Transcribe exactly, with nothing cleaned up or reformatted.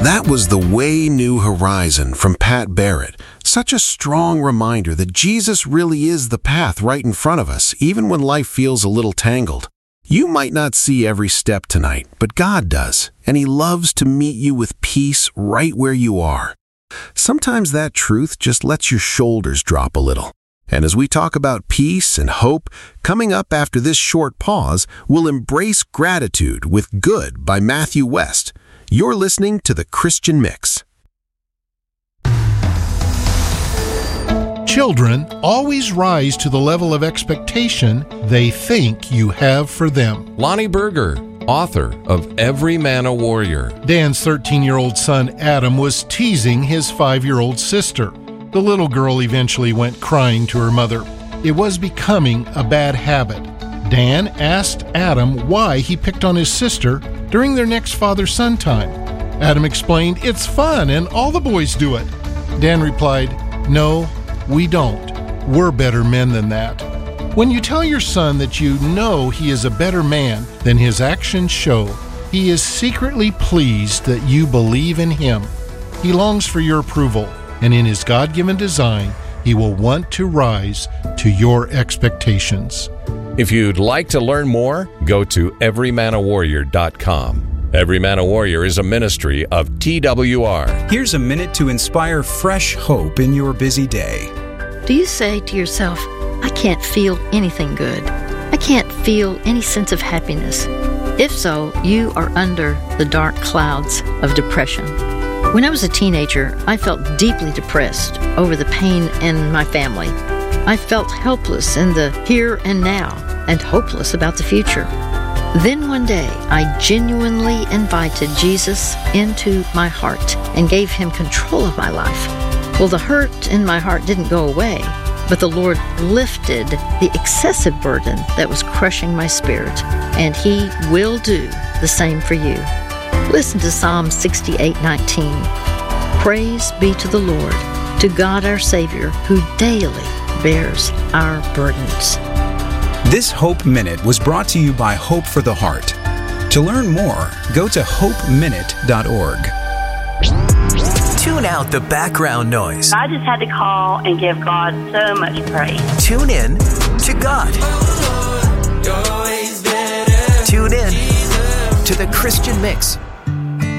That was The Way New Horizon from Pat Barrett. Such a strong reminder that Jesus really is the path right in front of us, even when life feels a little tangled. You might not see every step tonight, but God does, and He loves to meet you with peace right where you are. Sometimes that truth just lets your shoulders drop a little. And as we talk about peace and hope, coming up after this short pause, we'll embrace gratitude with Good by Matthew West. You're listening to The Christian Mix. Children always rise to the level of expectation they think you have for them. Lonnie Berger, author of Every Man a Warrior. Dan's thirteen-year-old son Adam was teasing his five-year-old sister. The little girl eventually went crying to her mother. It was becoming a bad habit. Dan asked Adam why he picked on his sister during their next father-son time. Adam explained, "It's fun and all the boys do it." Dan replied, "No, we don't. We're better men than that." When you tell your son that you know he is a better man than his actions show, he is secretly pleased that you believe in him. He longs for your approval, and in his God-given design, he will want to rise to your expectations. If you'd like to learn more, go to every man a warrior dot com. Every Man a Warrior is a ministry of T W R. Here's a minute to inspire fresh hope in your busy day. Do you say to yourself, "I can't feel anything good. I can't feel any sense of happiness"? If so, you are under the dark clouds of depression. When I was a teenager, I felt deeply depressed over the pain in my family. I felt helpless in the here and now and hopeless about the future. Then one day, I genuinely invited Jesus into my heart and gave Him control of my life. Well, the hurt in my heart didn't go away, but the Lord lifted the excessive burden that was crushing my spirit, and He will do the same for you. Listen to Psalm sixty-eight nineteen. Praise be to the Lord, to God our Savior, who daily bears our burdens. This Hope Minute was brought to you by Hope for the Heart. To learn more, go to hope minute dot org. Tune out the background noise. I just had to call and give God so much praise. Tune in to God. Tune in to The Christian Mix